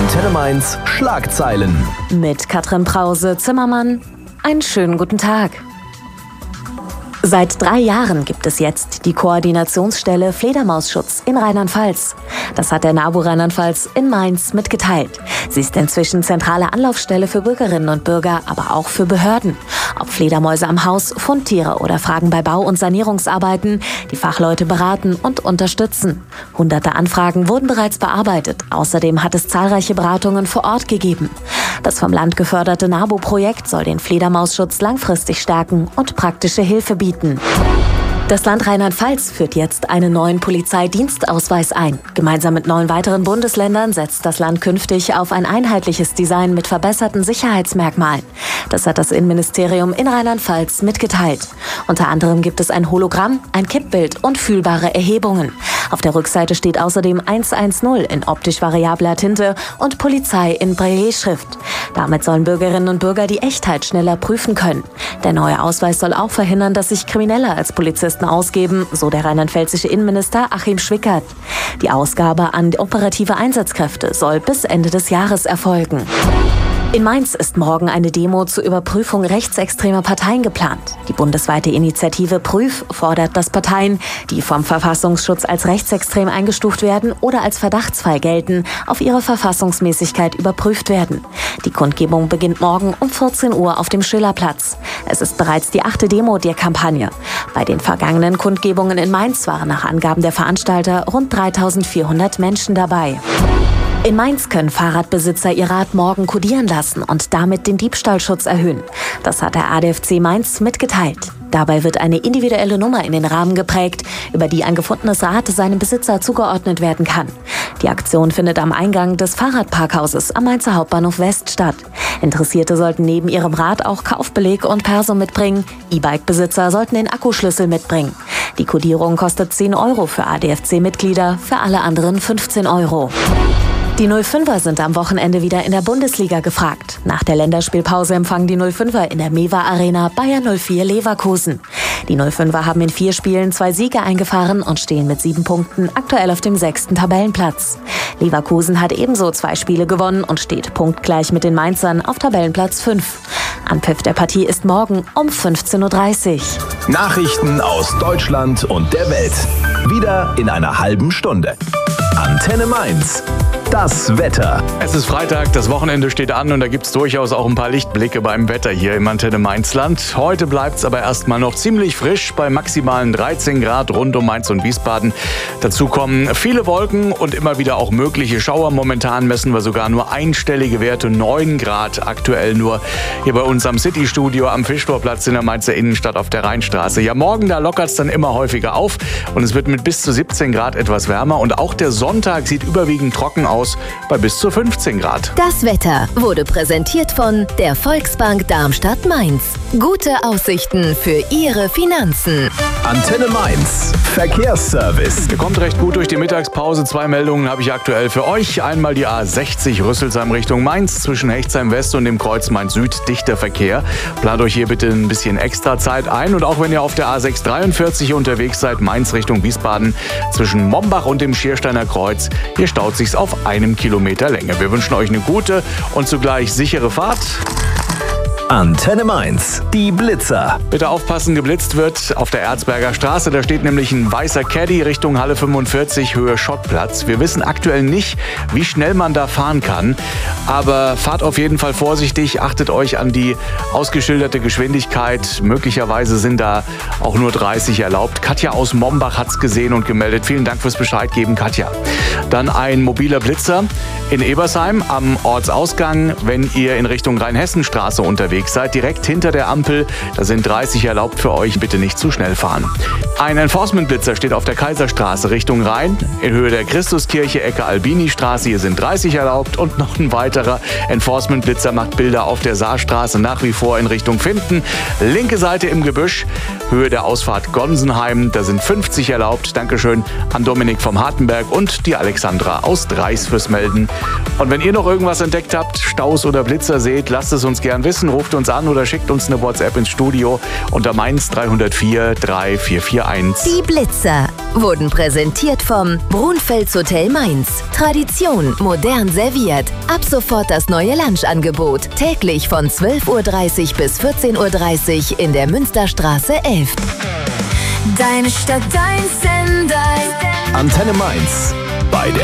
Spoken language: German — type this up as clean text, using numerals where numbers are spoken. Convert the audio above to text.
Antenne Mainz Schlagzeilen. Mit Katrin Brause-Zimmermann. Einen schönen guten Tag. Seit 3 Jahren gibt es jetzt die Koordinationsstelle Fledermausschutz in Rheinland-Pfalz. Das hat der NABU Rheinland-Pfalz in Mainz mitgeteilt. Sie ist inzwischen zentrale Anlaufstelle für Bürgerinnen und Bürger, aber auch für Behörden. Ob Fledermäuse am Haus, Fundtiere oder Fragen bei Bau- und Sanierungsarbeiten, die Fachleute beraten und unterstützen. Hunderte Anfragen wurden bereits bearbeitet. Außerdem hat es zahlreiche Beratungen vor Ort gegeben. Das vom Land geförderte NABU-Projekt soll den Fledermausschutz langfristig stärken und praktische Hilfe bieten. Das Land Rheinland-Pfalz führt jetzt einen neuen Polizeidienstausweis ein. Gemeinsam mit 9 weiteren Bundesländern setzt das Land künftig auf ein einheitliches Design mit verbesserten Sicherheitsmerkmalen. Das hat das Innenministerium in Rheinland-Pfalz mitgeteilt. Unter anderem gibt es ein Hologramm, ein Kippbild und fühlbare Erhebungen. Auf der Rückseite steht außerdem 110 in optisch variabler Tinte und Polizei in Braille-Schrift. Damit sollen Bürgerinnen und Bürger die Echtheit schneller prüfen können. Der neue Ausweis soll auch verhindern, dass sich Kriminelle als Polizisten ausgeben, so der rheinland-pfälzische Innenminister Achim Schwickert. Die Ausgabe an operative Einsatzkräfte soll bis Ende des Jahres erfolgen. In Mainz ist morgen eine Demo zur Überprüfung rechtsextremer Parteien geplant. Die bundesweite Initiative Prüf fordert, dass Parteien, die vom Verfassungsschutz als rechtsextrem eingestuft werden oder als verdachtsfrei gelten, auf ihre Verfassungsmäßigkeit überprüft werden. Die Kundgebung beginnt morgen um 14 Uhr auf dem Schillerplatz. Es ist bereits die 8. Demo der Kampagne. Bei den vergangenen Kundgebungen in Mainz waren nach Angaben der Veranstalter rund 3.400 Menschen dabei. In Mainz können Fahrradbesitzer ihr Rad morgen kodieren lassen und damit den Diebstahlschutz erhöhen. Das hat der ADFC Mainz mitgeteilt. Dabei wird eine individuelle Nummer in den Rahmen geprägt, über die ein gefundenes Rad seinem Besitzer zugeordnet werden kann. Die Aktion findet am Eingang des Fahrradparkhauses am Mainzer Hauptbahnhof West statt. Interessierte sollten neben ihrem Rad auch Kaufbeleg und Perso mitbringen. E-Bike-Besitzer sollten den Akkuschlüssel mitbringen. Die Kodierung kostet 10 € für ADFC-Mitglieder, für alle anderen 15 €. Die 05er sind am Wochenende wieder in der Bundesliga gefragt. Nach der Länderspielpause empfangen die 05er in der Mewa Arena Bayer 04 Leverkusen. Die 05er haben in 4 Spielen 2 Siege eingefahren und stehen mit 7 Punkten aktuell auf dem 6. Tabellenplatz. Leverkusen hat ebenso 2 Spiele gewonnen und steht punktgleich mit den Mainzern auf Tabellenplatz 5. Anpfiff der Partie ist morgen um 15:30 Uhr. Nachrichten aus Deutschland und der Welt. Wieder in einer halben Stunde. Antenne Mainz. Das Wetter. Es ist Freitag, das Wochenende steht an und da gibt es durchaus auch ein paar Lichtblicke beim Wetter hier im Antenne Mainzland. Heute bleibt es aber erstmal noch ziemlich frisch bei maximalen 13 Grad rund um Mainz und Wiesbaden. Dazu kommen viele Wolken und immer wieder auch mögliche Schauer. Momentan messen wir sogar nur einstellige Werte, 9 Grad aktuell nur hier bei uns am City-Studio am Fischtorplatz in der Mainzer Innenstadt auf der Rheinstraße. Ja, morgen, da lockert es dann immer häufiger auf und es wird mit bis zu 17 Grad etwas wärmer und auch der Sonntag sieht überwiegend trocken aus bei bis zu 15 Grad. Das Wetter wurde präsentiert von der Volksbank Darmstadt-Mainz. Gute Aussichten für Ihre Finanzen. Antenne Mainz. Verkehrsservice. Ihr kommt recht gut durch die Mittagspause. 2 Meldungen habe ich aktuell für euch. Einmal die A60 Rüsselsheim Richtung Mainz zwischen Hechtsheim West und dem Kreuz Mainz Süd. Dichter Verkehr. Plant euch hier bitte ein bisschen extra Zeit ein. Und auch wenn ihr auf der A6 43 unterwegs seid, Mainz Richtung Wiesbaden zwischen Mombach und dem Schiersteiner Kreuz, hier staut sich's auf 1 Kilometer Länge. Wir wünschen euch eine gute und zugleich sichere Fahrt. Antenne Mainz. Die Blitzer. Bitte aufpassen, geblitzt wird auf der Erzberger Straße. Da steht nämlich ein weißer Caddy Richtung Halle 45, Höhe Schottplatz. Wir wissen aktuell nicht, wie schnell man da fahren kann. Aber fahrt auf jeden Fall vorsichtig. Achtet euch an die ausgeschilderte Geschwindigkeit. Möglicherweise sind da auch nur 30 erlaubt. Katja aus Mombach hat's gesehen und gemeldet. Vielen Dank fürs Bescheid geben, Katja. Dann ein mobiler Blitzer in Ebersheim am Ortsausgang, wenn ihr in Richtung Rheinhessenstraße unterwegs seid, direkt hinter der Ampel. Da sind 30 erlaubt für euch. Bitte nicht zu schnell fahren. Ein Enforcement-Blitzer steht auf der Kaiserstraße Richtung Rhein, in Höhe der Christuskirche, Ecke Albini-Straße. Hier sind 30 erlaubt und noch ein weiterer Enforcement-Blitzer macht Bilder auf der Saarstraße nach wie vor in Richtung Finden. Linke Seite im Gebüsch, Höhe der Ausfahrt Gonsenheim. Da sind 50 erlaubt. Dankeschön an Dominik vom Hartenberg und die Alexandra aus Dreis fürs Melden. Und wenn ihr noch irgendwas entdeckt habt, Staus oder Blitzer seht, lasst es uns gern wissen. Ruft uns an oder schickt uns eine WhatsApp ins Studio unter Mainz 304 3441. Die Blitzer. wurden präsentiert vom Brunfels Hotel Mainz. Tradition modern serviert. Ab sofort das neue Lunchangebot. Täglich von 12:30 Uhr bis 14:30 Uhr in der Münsterstraße 11. Deine Stadt, dein Sender. Antenne Mainz. Bei der